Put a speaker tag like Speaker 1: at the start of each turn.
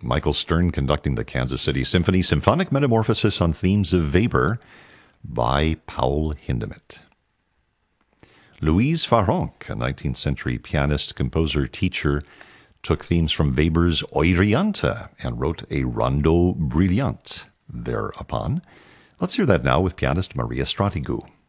Speaker 1: Michael Stern conducting the Kansas City Symphony. Symphonic Metamorphosis on Themes of Weber by Paul Hindemith. Louise Farrenc, a 19th century pianist, composer, teacher, took themes from Weber's Euryanthe and wrote a rondo brilliant thereupon. Let's hear that now with pianist Maria Stratigou.